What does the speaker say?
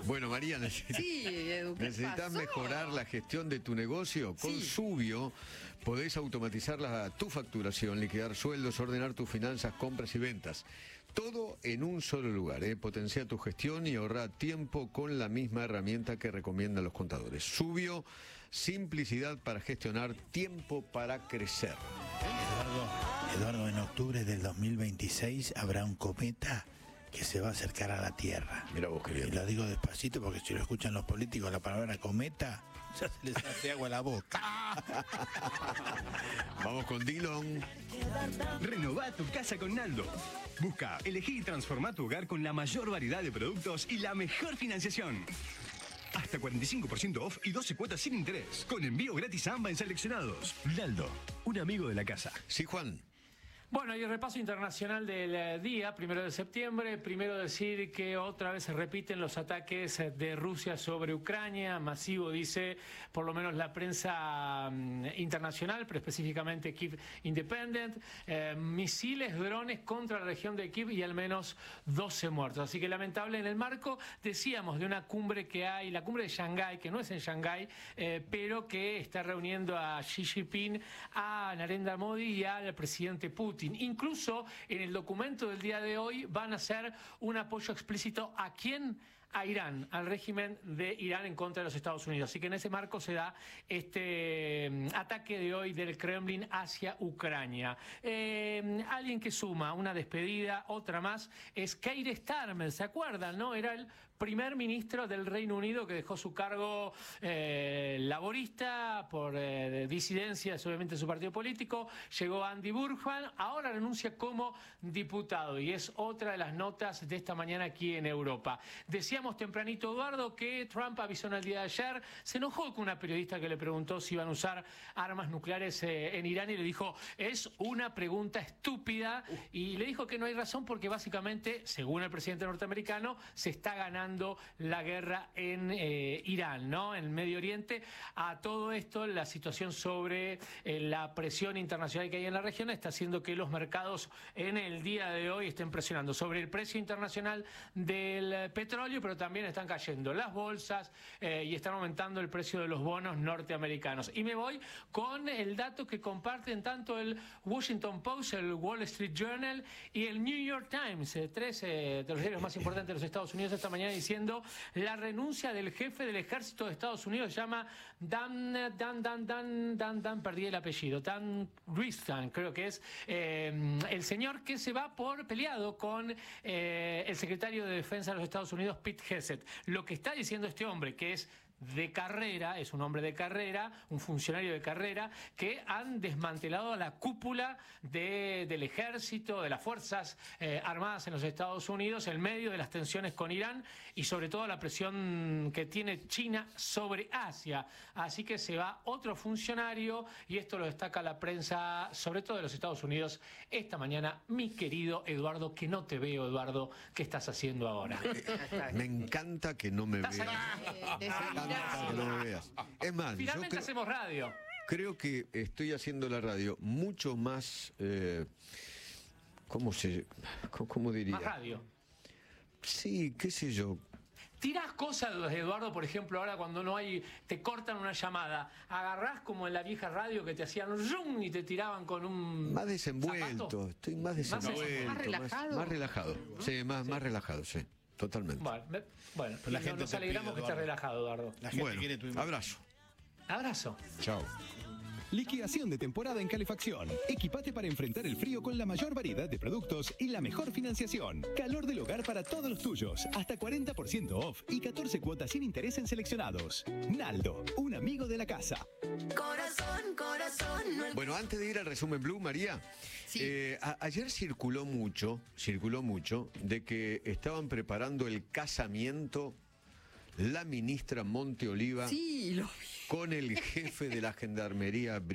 Bueno, María, necesitas mejorar la gestión de tu negocio. Con Subio podés automatizar tu facturación, liquidar sueldos, ordenar tus finanzas, compras y ventas. Todo en un solo lugar. Potencia tu gestión y ahorra tiempo con la misma herramienta que recomiendan los contadores. Subio, simplicidad para gestionar, tiempo para crecer. Eduardo, en octubre del 2026 habrá un cometa que se va a acercar a la Tierra. Mira vos, qué bien. Y lo digo despacito porque si lo escuchan los políticos, la palabra cometa, ya se les hace agua a la boca. Vamos con Dillon. Renová tu casa con Naldo. Busca, elegí y transformá tu hogar con la mayor variedad de productos y la mejor financiación. Hasta 45% off y 12 cuotas sin interés. Con envío gratis a AMBA en seleccionados. Naldo, un amigo de la casa. Sí, Juan. Bueno, y el repaso internacional del día, 1 de septiembre. Primero decir que otra vez se repiten los ataques de Rusia sobre Ucrania. Masivo, dice por lo menos la prensa internacional, pero específicamente Kyiv Independent. Misiles, drones contra la región de Kyiv y al menos 12 muertos. Así que lamentable en el marco, decíamos, de una cumbre que hay, la cumbre de Shanghái, que no es en Shanghái, pero que está reuniendo a Xi Jinping, a Narendra Modi y al presidente Putin. Incluso en el documento del día de hoy van a hacer un apoyo explícito ¿a quién? A Irán, al régimen de Irán en contra de los Estados Unidos. Así que en ese marco se da este ataque de hoy del Kremlin hacia Ucrania. Alguien que suma una despedida, otra más, es Keir Starmer, ¿se acuerdan? ¿No? Era el primer ministro del Reino Unido que dejó su cargo laborista por disidencias, obviamente, de su partido político. Llegó Andy Burhan, ahora renuncia como diputado y es otra de las notas de esta mañana aquí en Europa. Decíamos tempranito, Eduardo, que Trump avisó en el día de ayer, se enojó con una periodista que le preguntó si iban a usar armas nucleares en Irán y le dijo, es una pregunta estúpida, y le dijo que no hay razón porque básicamente, según el presidente norteamericano, se está ganando la guerra en Irán, ¿no? En el Medio Oriente. A todo esto, la situación sobre la presión internacional que hay en la región está haciendo que los mercados en el día de hoy estén presionando sobre el precio internacional del petróleo, pero también están cayendo las bolsas y están aumentando el precio de los bonos norteamericanos. Y me voy con el dato que comparten tanto el Washington Post, el Wall Street Journal y el New York Times, tres de los diarios más importantes de los Estados Unidos esta mañana, diciendo la renuncia del jefe del ejército de Estados Unidos, se llama Dan, perdí el apellido, Dan Gristan, creo que es el señor que se va por peleado con el secretario de Defensa de los Estados Unidos, Pete Hegseth. Lo que está diciendo este hombre, que es de carrera, es un hombre de carrera, un funcionario de carrera, que han desmantelado la cúpula del ejército, de las fuerzas armadas en los Estados Unidos, en medio de las tensiones con Irán y sobre todo la presión que tiene China sobre Asia. Así que se va otro funcionario y esto lo destaca la prensa, sobre todo de los Estados Unidos, esta mañana. Mi querido Eduardo, que no te veo, Eduardo, ¿qué estás haciendo ahora? Me encanta que no me veas. Que no me veas. Es más, finalmente hacemos radio. Creo que estoy haciendo la radio mucho más, ¿cómo diría? Más radio. Sí, qué sé yo. Tirás cosas, Eduardo, por ejemplo, ahora cuando no hay, te cortan una llamada, agarrás como en la vieja radio que te hacían zoom y te tiraban con un más desenvuelto, zapato. Estoy más desenvuelto, ¿Más relajado? más relajado. Sí, más relajado, sí. Totalmente. Bueno, la gente nos te alegramos pide, que estés Eduardo. relajado, Eduardo. La gente Bueno, quiere tu imagen. abrazo. Abrazo. Chao. Liquidación de temporada en calefacción. Equipate para enfrentar el frío con la mayor variedad de productos y la mejor financiación. Calor del hogar para todos los tuyos. Hasta 40% off y 14 cuotas sin interés en seleccionados. Naldo, un amigo de la casa. Corazón. Bueno, antes de ir al resumen Blue, María, Sí. ayer circuló mucho de que estaban preparando el casamiento la ministra Monte Oliva Sí, lo vi. con el jefe de la Gendarmería